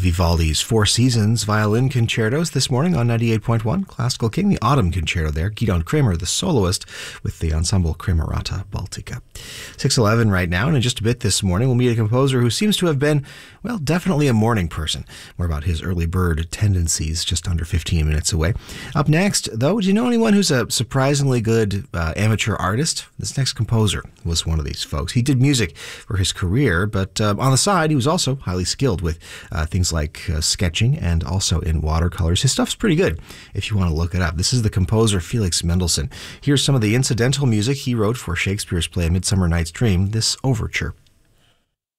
Vivaldi's Four Seasons violin concertos this morning on 98.1 Classical King, the Autumn Concerto there. Gidon Kremer, the soloist, with the ensemble Kremerata Baltica. 6:11 right now, and in just a bit this morning we'll meet a composer who seems to have been, well, definitely a morning person. More about his early bird tendencies just under 15 minutes away. Up next, though, do you know anyone who's a surprisingly good amateur artist? This next composer was one of these folks. He did music for his career, but on the side, he was also highly skilled with things like sketching and also in watercolors. His stuff's pretty good if you want to look it up. This is the composer Felix Mendelssohn. Here's some of the incidental music he wrote for Shakespeare's play A Midsummer Night's Dream, this overture.